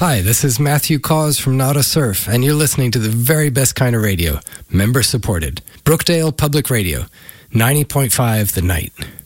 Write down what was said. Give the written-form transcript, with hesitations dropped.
Hi, this is Matthew Cause from Nauta Surf, and you're listening to the very best kind of radio, member-supported. Brookdale Public Radio, 90.5 The Night.